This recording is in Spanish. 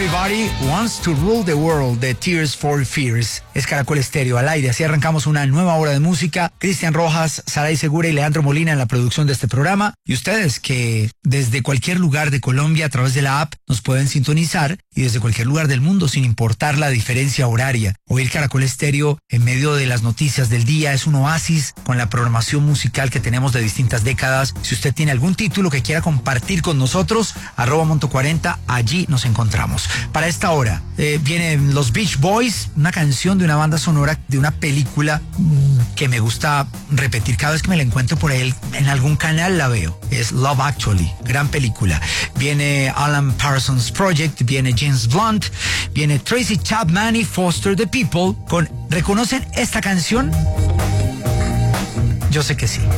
Everybody Wants to Rule the World de Tears for Fears. Es Caracol Estéreo al aire. Así arrancamos una nueva hora de música. Cristian Rojas, Saray Segura y Leandro Molina en la producción de este programa. Y ustedes que desde cualquier lugar de Colombia a través de la app nos pueden sintonizar y desde cualquier lugar del mundo sin importar la diferencia horaria. Oír Caracol Estéreo en medio de las noticias del día es un oasis con la programación musical que tenemos de distintas décadas. Si usted tiene algún título que quiera compartir con nosotros, @Monto40, allí nos encontramos. Para esta hora vienen los Beach Boys, una canción de una banda sonora de una película que me gusta repetir cada vez que me la encuentro por ahí en algún canal la veo. Es Love Actually, gran película. Viene Alan Parsons Project, viene James Blunt, viene Tracy Chapman y Foster the People con ¿reconocen esta canción? Yo sé que sí.